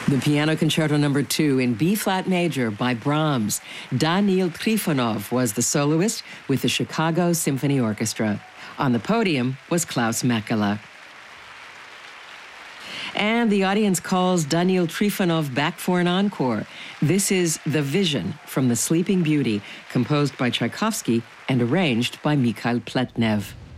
The Piano Concerto No. 2 in B-flat major by Brahms. Daniil Trifonov was the soloist with the Chicago Symphony Orchestra. On the podium was Klaus Mekela. And the audience calls Daniil Trifonov back for an encore. This is The Vision from The Sleeping Beauty, composed by Tchaikovsky and arranged by Mikhail Pletnev.